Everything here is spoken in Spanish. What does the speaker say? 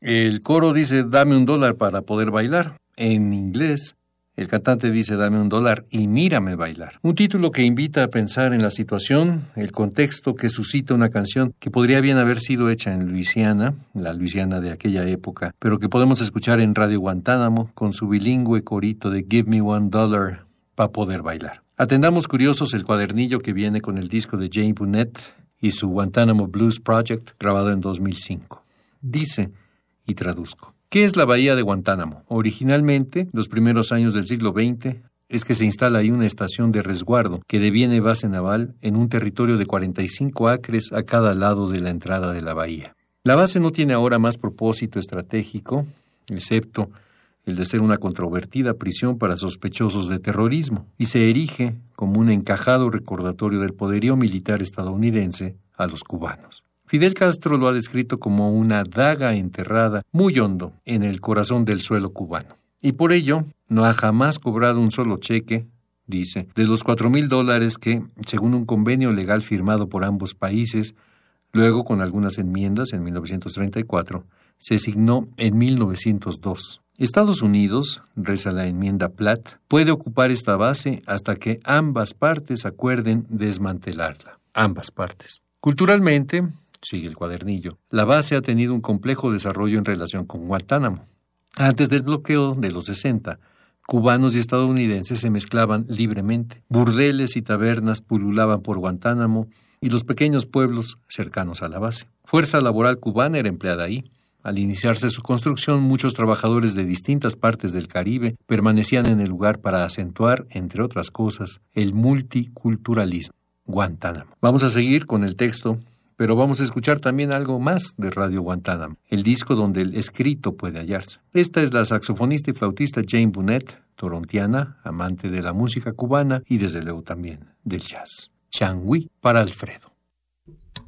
El coro dice, dame $1 para poder bailar. En inglés, el cantante dice, dame $1 y mírame bailar. Un título que invita a pensar en la situación, el contexto que suscita una canción que podría bien haber sido hecha en Luisiana, la Luisiana de aquella época, pero que podemos escuchar en Radio Guantánamo con su bilingüe corito de Give me $1 para poder bailar. Atendamos curiosos el cuadernillo que viene con el disco de Jane Bunnett y su Guantánamo Blues Project, grabado en 2005. Dice, y traduzco, ¿qué es la bahía de Guantánamo? Originalmente, los primeros años del siglo XX, es que se instala ahí una estación de resguardo que deviene base naval en un territorio de 45 acres a cada lado de la entrada de la bahía. La base no tiene ahora más propósito estratégico, excepto el de ser una controvertida prisión para sospechosos de terrorismo, y se erige como un encajado recordatorio del poderío militar estadounidense a los cubanos. Fidel Castro lo ha descrito como una daga enterrada muy hondo en el corazón del suelo cubano. Y por ello, no ha jamás cobrado un solo cheque, dice, de los $4,000 que, según un convenio legal firmado por ambos países, luego con algunas enmiendas en 1934, se signó en 1902. Estados Unidos, reza la enmienda Platt, puede ocupar esta base hasta que ambas partes acuerden desmantelarla. Ambas partes. Culturalmente, sigue el cuadernillo, la base ha tenido un complejo desarrollo en relación con Guantánamo. Antes del bloqueo de los 60, cubanos y estadounidenses se mezclaban libremente. Burdeles y tabernas pululaban por Guantánamo y los pequeños pueblos cercanos a la base. Fuerza laboral cubana era empleada ahí. Al iniciarse su construcción, muchos trabajadores de distintas partes del Caribe permanecían en el lugar para acentuar, entre otras cosas, el multiculturalismo. Guantánamo. Vamos a seguir con el texto, pero vamos a escuchar también algo más de Radio Guantánamo, el disco donde el escrito puede hallarse. Esta es la saxofonista y flautista Jane Bunnett, torontiana, amante de la música cubana y desde luego también del jazz. Changui para Alfredo.